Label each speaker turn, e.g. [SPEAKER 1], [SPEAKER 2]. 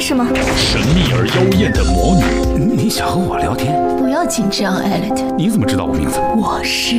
[SPEAKER 1] 是吗？
[SPEAKER 2] 神秘而妖艳的魔女。
[SPEAKER 3] 你想和我聊天？
[SPEAKER 1] 不要紧张，艾略特。
[SPEAKER 3] 你怎么知道我名字？
[SPEAKER 1] 我是